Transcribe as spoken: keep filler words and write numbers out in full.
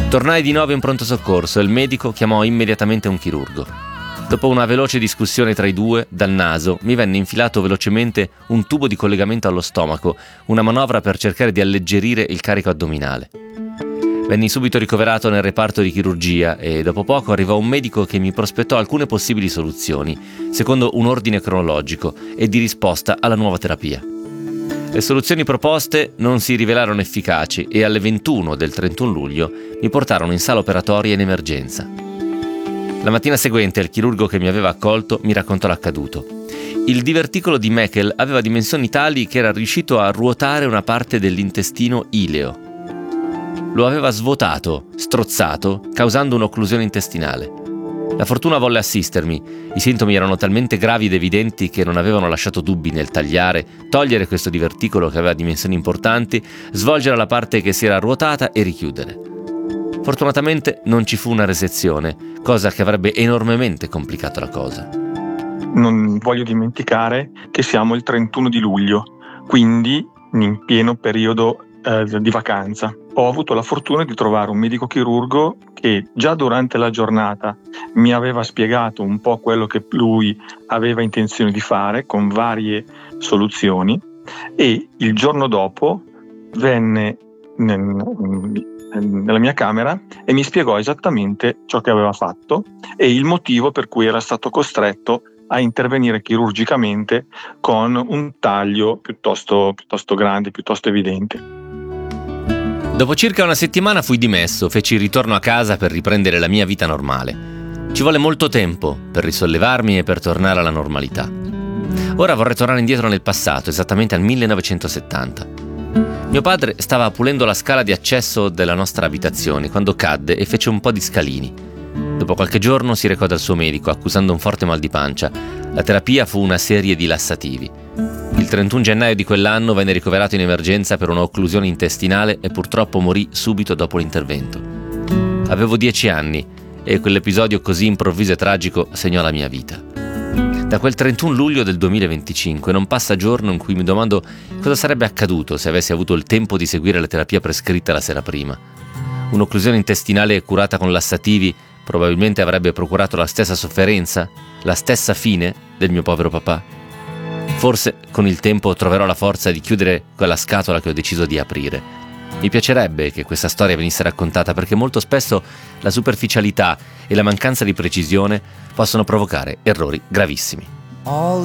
Tornai di nuovo in pronto soccorso e il medico chiamò immediatamente un chirurgo. Dopo una veloce discussione tra i due, dal naso mi venne infilato velocemente un tubo di collegamento allo stomaco, una manovra per cercare di alleggerire il carico addominale. Venni subito ricoverato nel reparto di chirurgia e dopo poco arrivò un medico che mi prospettò alcune possibili soluzioni, secondo un ordine cronologico e di risposta alla nuova terapia. Le soluzioni proposte non si rivelarono efficaci e alle ventuno del trentuno luglio mi portarono in sala operatoria in emergenza. La mattina seguente il chirurgo che mi aveva accolto mi raccontò l'accaduto. Il diverticolo di Meckel aveva dimensioni tali che era riuscito a ruotare una parte dell'intestino ileo. Lo aveva svuotato, strozzato, causando un'occlusione intestinale. La fortuna volle assistermi. I sintomi erano talmente gravi ed evidenti che non avevano lasciato dubbi nel tagliare, togliere questo diverticolo che aveva dimensioni importanti, svolgere la parte che si era ruotata e richiudere. Fortunatamente non ci fu una resezione, cosa che avrebbe enormemente complicato la cosa. Non voglio dimenticare che siamo il trentuno di luglio, quindi in pieno periodo eh, di vacanza. Ho avuto la fortuna di trovare un medico chirurgo che già durante la giornata mi aveva spiegato un po' quello che lui aveva intenzione di fare con varie soluzioni, e il giorno dopo venne nella mia camera e mi spiegò esattamente ciò che aveva fatto e il motivo per cui era stato costretto a intervenire chirurgicamente con un taglio piuttosto, piuttosto grande, piuttosto evidente. Dopo circa una settimana fui dimesso, feci il ritorno a casa per riprendere la mia vita normale. Ci volle molto tempo per risollevarmi e per tornare alla normalità. Ora vorrei tornare indietro nel passato, esattamente al millenovecentosettanta. Mio padre stava pulendo la scala di accesso della nostra abitazione quando cadde e fece un po' di scalini. Dopo qualche giorno si recò dal suo medico accusando un forte mal di pancia. La terapia fu una serie di lassativi. Il trentuno gennaio di quell'anno venne ricoverato in emergenza per un'occlusione intestinale e purtroppo morì subito dopo l'intervento. Avevo dieci anni e quell'episodio così improvviso e tragico segnò la mia vita. Da quel trentuno luglio del duemilaventicinque non passa giorno in cui mi domando cosa sarebbe accaduto se avessi avuto il tempo di seguire la terapia prescritta la sera prima. Un'occlusione intestinale curata con lassativi probabilmente avrebbe procurato la stessa sofferenza, la stessa fine del mio povero papà. Forse con il tempo troverò la forza di chiudere quella scatola che ho deciso di aprire. Mi piacerebbe che questa storia venisse raccontata perché molto spesso la superficialità e la mancanza di precisione possono provocare errori gravissimi. All